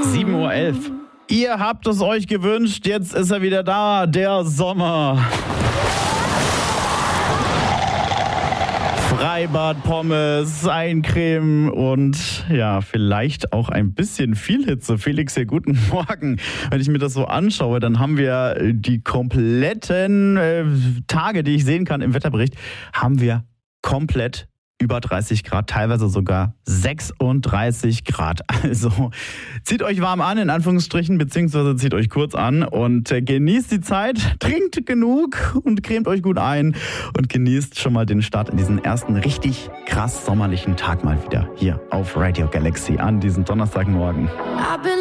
7:11 Uhr. Ihr habt es euch gewünscht, jetzt ist er wieder da, der Sommer. Freibad, Pommes, Eincremen und ja, vielleicht auch ein bisschen viel Hitze. Felix, hier, guten Morgen. Wenn ich mir das so anschaue, dann haben wir die kompletten Tage, die ich sehen kann im Wetterbericht, haben wir komplett über 30 Grad, teilweise sogar 36 Grad. Also zieht euch warm an, in Anführungsstrichen, beziehungsweise zieht euch kurz an und genießt die Zeit, trinkt genug und cremt euch gut ein und genießt schon mal den Start in diesen ersten richtig krass sommerlichen Tag mal wieder hier auf Radio Galaxy an diesem Donnerstagmorgen.